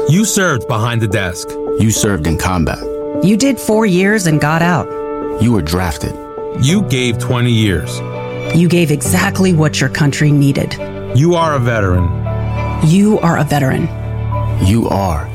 You served behind the desk. You served in combat. You did 4 years and got out. You were drafted. You gave 20 years. You gave exactly what your country needed. You are a veteran. You are a veteran. You are